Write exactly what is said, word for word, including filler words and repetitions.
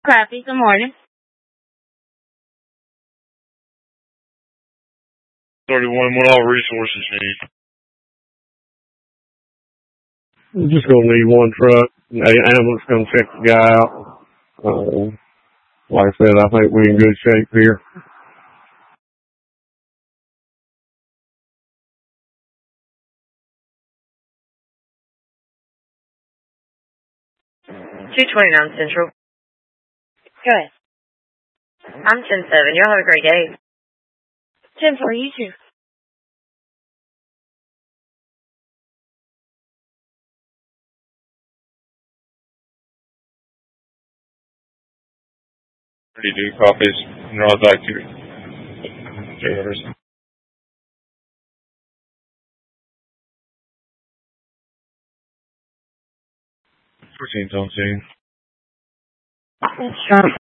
Crappy, good morning. thirty-one, what all resources you need? We're just going to need one truck. The ambulance going to check the guy out. Uh, like I said, I think we're in good shape here. two twenty-nine Central. Go ahead. I'm ten seven. Y'all have a great day. ten four, you too. thirty-two copies. Draws active. Three orders. fourteen's on scene. That's Trump.